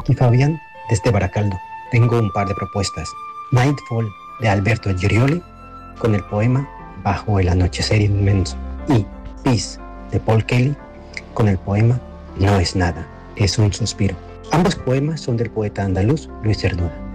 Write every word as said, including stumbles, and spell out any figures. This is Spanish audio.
Aquí Fabián, desde Baracaldo. Tengo un par de propuestas. Nightfall, de Alberto Girioli, con el poema Bajo el anochecer inmenso. Y Peace, de Paul Kelly, con el poema No es nada, es un suspiro. Ambos poemas son del poeta andaluz Luis Cernuda.